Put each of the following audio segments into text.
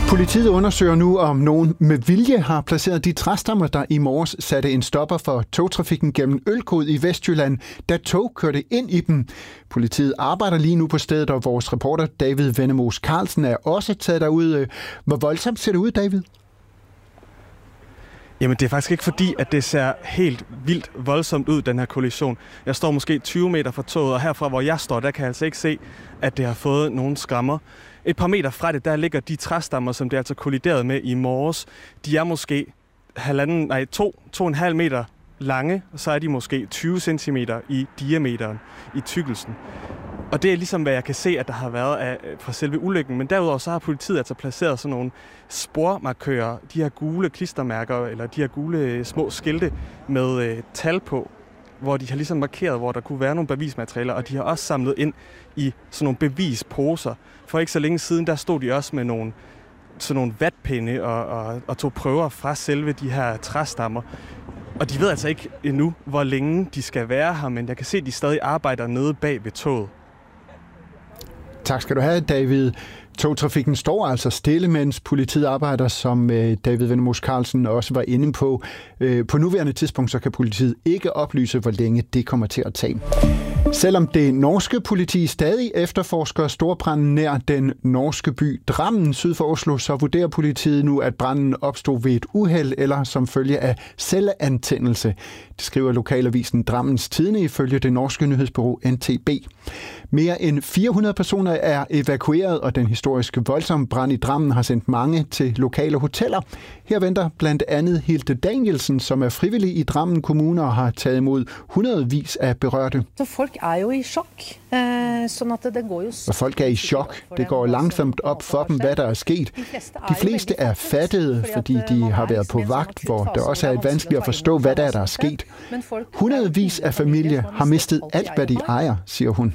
Politiet undersøger nu, om nogen med vilje har placeret de træstammer, der i morges satte en stopper for togtrafikken gennem Ølkod i Vestjylland, da tog kørte ind i dem. Politiet arbejder lige nu på stedet, og vores reporter David Venemos Carlsen er også taget derud. Hvor voldsomt ser det ud, David? Jamen det er faktisk ikke fordi, at det ser helt vildt voldsomt ud, den her kollision. Jeg står måske 20 meter fra toget, og herfra hvor jeg står, der kan jeg altså ikke se, at det har fået nogen skrammer. Et par meter fra det, der ligger de træstammer, som det altså kolliderede med i morges. De er måske 2,5 meter lange, og så er de måske 20 cm i diameteren, i tykkelsen. Og det er ligesom, hvad jeg kan se, at der har været fra selve ulykken. Men derudover så har politiet altså placeret sådan nogle spormarkører, de her gule klistermærker, eller de her gule små skilte med tal på, hvor de har ligesom markeret, hvor der kunne være nogle bevismaterialer, og de har også samlet ind i sådan nogle bevisposer. For ikke så længe siden, der stod de også med sådan nogle vatpinde og tog prøver fra selve de her træstammer. Og de ved altså ikke endnu, hvor længe de skal være her, men jeg kan se, at de stadig arbejder nede bag ved toget. Tak skal du have, David. Togtrafikken står altså stille, mens politiet arbejder, som David Venemos Carlsen også var inde på. På nuværende tidspunkt så kan politiet ikke oplyse, hvor længe det kommer til at tage. Selvom det norske politi stadig efterforsker storbranden nær den norske by Drammen syd for Oslo, så vurderer politiet nu, at branden opstod ved et uheld eller som følge af celleantændelse. Det skriver lokalavisen Drammens Tidende ifølge det norske nyhedsbureau NTB. Mere end 400 personer er evakueret, og den historiske voldsomme brand i Drammen har sendt mange til lokale hoteller. Her venter blandt andet Hilde Danielsen, som er frivillig i Drammen Kommune og har taget imod hundredvis af berørte. Så folk er jo i chok. Sådan at det går jo... Og folk er i chok. Det går langsomt op for dem, hvad der er sket. De fleste er fattede, fordi de har været på vagt, hvor det også er vanskeligt at forstå, hvad der er sket. Hundredvis af familier har mistet alt, hvad de ejer, siger hun.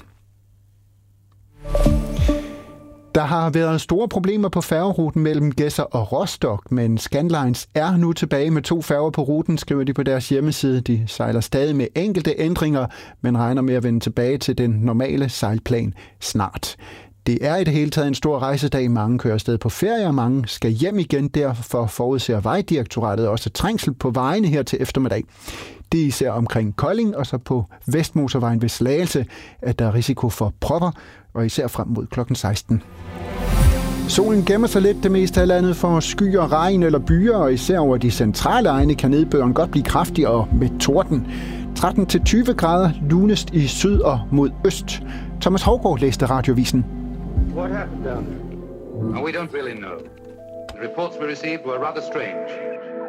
Der har været store problemer på færgeruten mellem Gedser og Rostock, men Scandlines er nu tilbage med 2 færger på ruten, skriver de på deres hjemmeside. De sejler stadig med enkelte ændringer, men regner med at vende tilbage til den normale sejlplan snart. Det er i det hele taget en stor rejsedag. Mange kører afsted på ferie, og mange skal hjem igen. Derfor forudser Vejdirektoratet også trængsel på vejene her til eftermiddag. Det er især omkring Kolding og så på Vestmotorvejen ved Slagelse, at der er risiko for propper, og især frem mod klokken 16. Solen gemmer sig lidt det meste af landet for skyer, regn eller byer, og især over de centrale egne kan nedbøren godt blive kraftig og med torden. 13-20 grader lunest i syd og mod øst. Thomas Haugaard læste Radioavisen. What happened down there? We don't really know. The reports we received were rather strange.